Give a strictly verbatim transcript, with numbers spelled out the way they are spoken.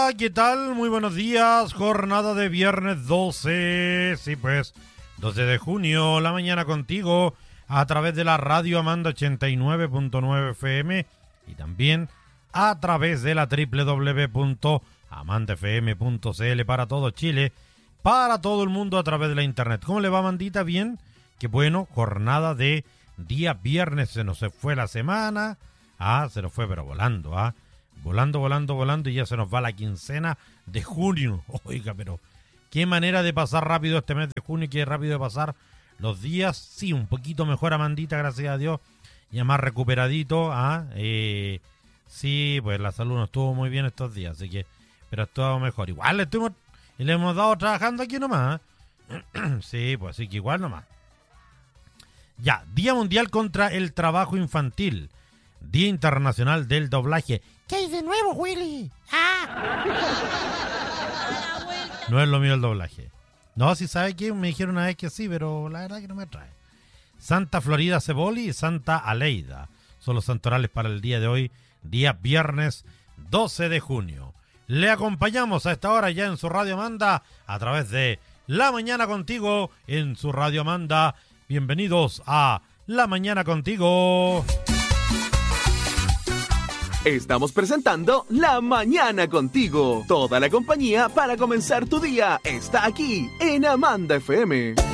Hola, ¿qué tal? Muy buenos días. Jornada de viernes doce. Sí, pues, doce de junio, la mañana contigo, a través de la radio Amanda ochenta y nueve punto nueve F M y también a través de la doble u doble u doble u punto amanda f m punto c l para todo Chile, para todo el mundo a través de la internet. ¿Cómo le va, Amandita? Bien. Qué bueno, jornada de día viernes. Se nos fue la semana. Ah, se nos fue, pero volando, ah. Volando, volando, volando, y ya se nos va la quincena de junio. Oiga, pero qué manera de pasar rápido este mes de junio, y qué rápido de pasar los días. Sí, un poquito mejor, Amandita, gracias a Dios, ya más recuperadito. ¿Ah? Eh, sí, pues la salud no estuvo muy bien estos días, así que, pero estuvo mejor. Igual le, estuvimos, le hemos dado trabajando aquí nomás. ¿Eh? Sí, pues así que igual nomás. Ya, Día Mundial contra el Trabajo Infantil. Día Internacional del Doblaje. ¿Qué hay de nuevo, Willy? ¡Ah! No es lo mío el doblaje. No, si sabe que me dijeron una vez que sí, pero la verdad que no me atrae. Santa Florida Ceboli y Santa Aleida son los santorales para el día de hoy, día viernes doce de junio. Le acompañamos a esta hora ya en su Radio Amanda a través de La Mañana Contigo en su Radio Amanda. Bienvenidos a La Mañana Contigo. Estamos presentando La Mañana Contigo. Toda la compañía para comenzar tu día está aquí en Amanda F M.